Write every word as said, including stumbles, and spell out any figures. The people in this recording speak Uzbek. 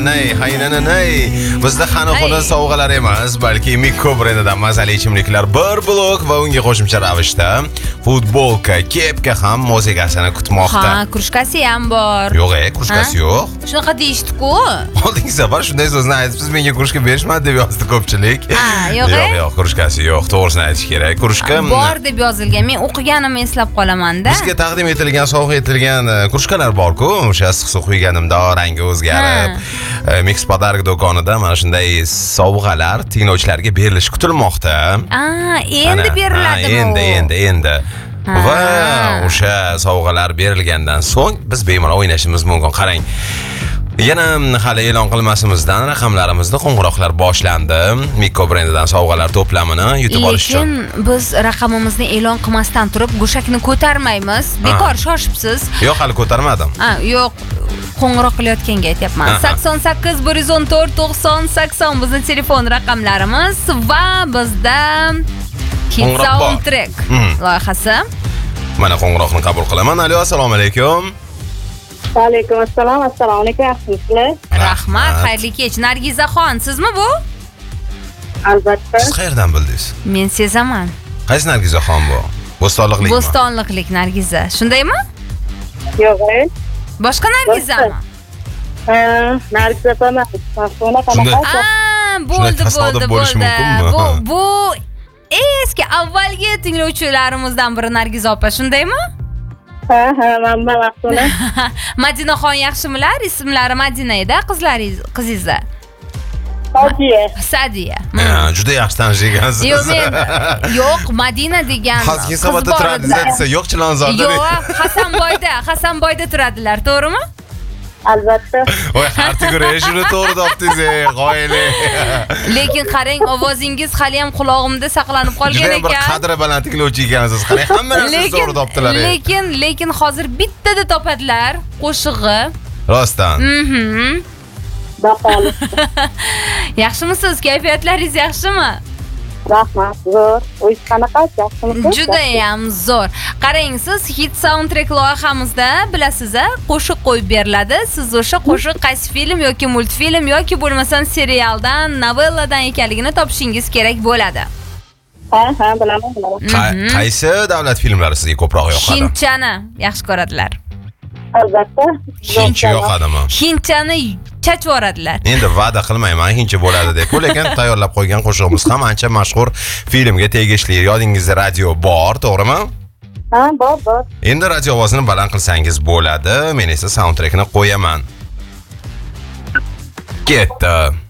Haynananay, haynananay. Bizda xona-xona sovg'alar emas, balki Mikko brendidan mazali ichimliklar bir blok va unga qo'shimcha ravishda futbolka, kepka ham musiqasini kutmoqda. Ha, krujkasi ham bor. Yo'q, e, krujkasi yo'q. Shunaqa deyishdi-ku. Oldingi safar shunday so'zni aytibsiz, menga krujka berishmadi deb yozdi ko'pchilik. Ha, yo'q, yo'q, yo'q, krujkasi yo'q. To'g'risini aytish kerak. Krujka bor deb yozilgan. Men o'qiganimni eslab qolaman-da. Bizga taqdim etilgan, sovg'a etilgan krujkalar bor-ku, o'sha issiq quyganimda rangi o'zgarib, Mix Podark do'konida mana shunday sovg'alar tinglovchilarga berilishi kutilmoqda. A, endi beriladi bu. Endi, endi, endi. Va o'sha sovg'alar berilgandan so'ng biz bemalol o'ynashimiz mumkin. Qarang. Yana hali e'lon qilmasimizdan raqamlarimizda qo'ng'iroqlar boshlandi. Mikko brendidan sovg'alar to'plamini yutib olish uchun. Lekin biz raqamimizni e'lon qilmasdan turib go'shakni ko'tarmaymiz. Bekor shoshibsiz. Yo'q, hali ko'tarmadim. Ha, yo'q. Qo'ng'iroq qilayotganga aytyapman. sakson sakkiz bir yuz o'n to'rt to'qson sakson bizning telefon raqamlarimiz va bizda Hit Soundtrack loyihasi. Mana qo'ng'iroqni qabul qilaman. Alo, assalomu alaykum. Va alaykum assalom. Assalomu alaykum. Yaxshimisizlar? Rahmat, xayrli kech. Nargizaxon, sizmi bu? Albatta. Siz qayerdan bildingiz? Men sezaman. Qaysi Nargizaxon bu? Bo'stonliqlikmi? Bo'stonliqlik Nargiza. Shundaymi? Yo'q, e. Boshqa Nargizami? Ha, Nargiza emas. Mafsuna qanaqa? Ah, bo'ldi, bo'ldi, bo'ldi. Bu bu eski avvalgi tinglovchilarimizdan biri Nargiza opa, shundaymi? Ha, ha, men Mafsuna. Madinaxon yaxshimilar? Ismlari Madina edi, qizlaringiz, qizingiz. Sadiya. Sadiya. Ha, juda yaxshi tanishgansiz. Yo'q, men yo'q, Madina degan Hozirgi savatda turadilar desa, yo'q Chilonzorda. Yo'q, Hasanboyda, Hasanboyda turadilar, to'g'rimi? Albatta. Voy, hartigura shuni to'g'ri topdingiz, qoyili. Lekin qarang, ovozingiz hali ham qulog'imda saqlanib qolgan ekan. Juda bir qadri baland tinglovchi ekansiz. Qarang, hamma narsani to'g'ri topdilar. Lekin, lekin hozir bittada topadilar qo'shig'i. Rostdan. Mhm. Baqoli. Yaxshimisiz? Kayfiyatlaringiz yaxshimi? Rahmat, zo'r. O'zingiz qanaqa? Yaxshimisiz? Juda ham zo'r. Qarang, siz Hit Soundtrack loyihamizda bilasiz-a, qo'shiq qo'yib beriladi. Siz o'sha qo'shiq qaysi film yoki multfilm yoki bo'lmasam serialdan, novelladan ekanligini topishingiz kerak bo'ladi. Ha, ha, bilaman, bilaman. Qaysi davlat filmlari sizga ko'proq yoqadi? Hindchani yaxshi ko'radilar. Albatta. Hindcha yoqadimi? Hindchani chachib yoradilar. Endi va'da qilmayman, hindcha bo'ladi deb. Lekin tayyorlab qo'ygan qo'shig'imiz ham ancha mashhur filmga tegishli. Yodingizda radio bor, to'g'rimi? Ha, bor, bor. Endi radio ovozini baland qilsangiz bo'ladi. Men esa soundtrackni qo'yaman. Ketdi.